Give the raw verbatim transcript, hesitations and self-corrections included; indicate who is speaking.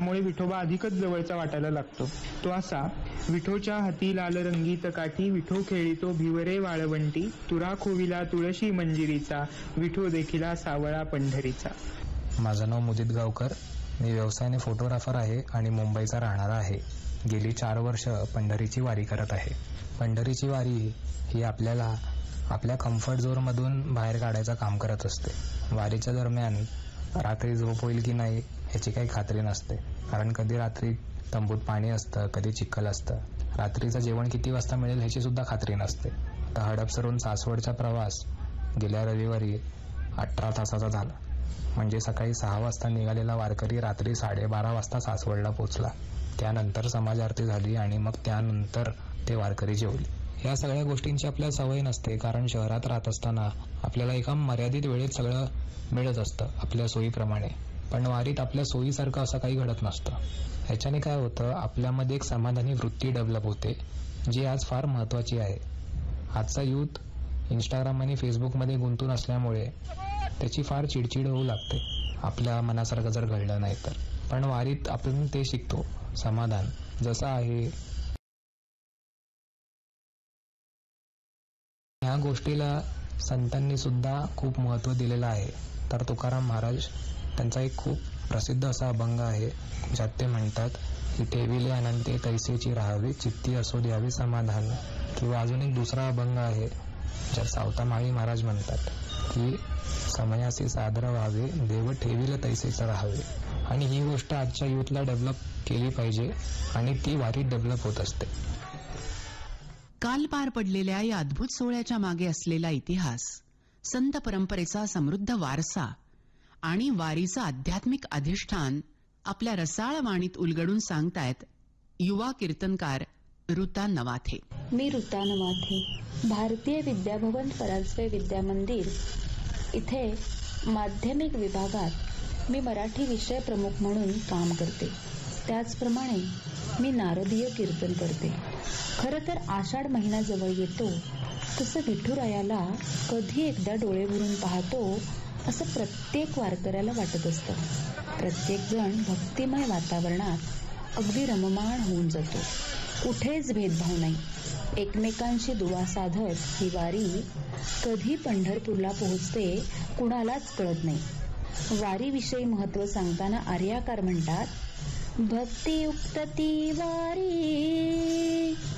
Speaker 1: त्यामुळे विठोबा अधिकच जवळचा वाटायला लागतो. तो असा: विठोच्या हाती लाल रंगीत काठी, विठो खेळितो भिवरे वाळवंटी, तुरा खोविला तुळशी मंजिरीचा, विठो देखिला सावळा पंढरीचा.
Speaker 2: माझं नाव मुदित गावकर. मी व्यवसायाने फोटोग्राफर आहे आणि मुंबईचा राहणारा आहे. गेली चार वर्ष पंढरीची वारी करत आहे. पंढरीची वारी ही आपल्याला आपल्या कम्फर्ट झोनमधून बाहेर काढायचं काम करत असते. वारीच्या दरम्यान रात्री झोप होईल की नाही ह्याची काही खात्री नसते, कारण कधी रात्री तंबूत पाणी असतं, कधी चिखल असतं. रात्रीचं जेवण किती वाजता मिळेल ह्याची सुद्धा खात्री नसते. तर हडपसरून सासवडचा प्रवास गेल्या रविवारी अठरा तासाचा झाला. म्हणजे सकाळी सहा वाजता निघालेला वारकरी रात्री साडेबारा वाजता सासवडला पोचला. त्यानंतर समाज आरती झाली आणि मग त्यानंतर ते वारकरी जेवले. या सगळ्या गोष्टींची आपल्याला सवय नसते, कारण शहरात राहत असताना आपल्याला एका मर्यादित वेळेत सगळं मिळत असतं आपल्या सोयीप्रमाणे. पण वारीत आपल्या सोयीसारखं असं काही घडत नसतं. ह्याच्याने काय होतं, आपल्यामध्ये एक समाधानी वृत्ती डेव्हलप होते, जी आज फार महत्त्वाची आहे. आजचा यूथ इंस्टाग्राम आणि फेसबुकमध्ये गुंतून असल्यामुळे त्याची फार चिडचिड होऊ लागते आपल्या मनासारखं जर घडलं नाही तर. पण वारीत आपण ते शिकतो, समाधान जसं आहे. ह्या गोष्टीला संतांनी सुद्धा खूप महत्त्व दिलेलं आहे. तर तुकाराम महाराज त्यांचा एक खूप प्रसिद्ध असा अभंग आहे, ज्यात ते म्हणतात की ठेविले अनंते तैसेची राहावी, चित्ती असो द्यावी समाधान. किंवा अजून एक दुसरा अभंग आहे ज्यात सावता माळी महाराज म्हणतात की समयासी सादर व्हावे, देव ठेविले तैसेच राहावे. आणि ही गोष्ट आजच्या युथला डेव्हलप केली पाहिजे आणि ती वारीत डेव्हलप होत असते.
Speaker 3: काल पार पडलेल्या या अद्भुत सोहळ्याच्या मागे असलेला इतिहास, संत परंपरेचा समृद्ध वारसा आणि वारीचं आध्यात्मिक अधिष्ठान आपल्या रसाळ वाणीत उलगडून सांगतायत युवा कीर्तनकार ऋता नवाथे.
Speaker 4: मी ऋता नवाथे, भारतीय विद्याभवन परांजपे विद्या मंदिर इथे माध्यमिक विभागात मी मराठी विषय प्रमुख म्हणून काम करते. त्याचप्रमाणे मी नारदीय कीर्तन करते. खरं तर आषाढ महिना जवळ येतो तसं विठुरायाला कधी एकदा डोळे भरून पाहतो असं प्रत्येक वारकऱ्याला वाटत असतं. प्रत्येक जण भक्तिमय वातावरणात अगदी रममाण होऊन जातो. कुठेच भेदभाव नाही. एकमेकांशी दुवा साधत ही वारी कधी पंढरपूरला पोहोचते कुणालाच कळत नाही. वारीविषयी महत्त्व सांगताना आर्याकार म्हणतात, भक्तियुक्त ती वारी